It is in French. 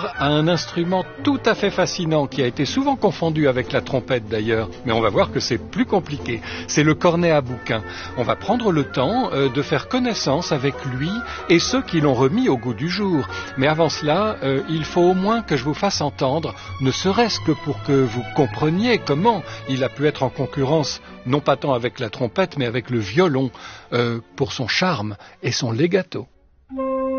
affaire à un instrument tout à fait fascinant qui a été souvent confondu avec la trompette d'ailleurs, mais on va voir que c'est plus compliqué. C'est le cornet à bouquin. On va prendre le temps de faire connaissance avec lui et ceux qui l'ont remis au goût du jour. Mais avant cela, il faut au moins que je vous fasse entendre, ne serait-ce que pour que vous compreniez comment il a pu être en concurrence, non pas tant avec la trompette, mais avec le violon, pour son charme et son legato.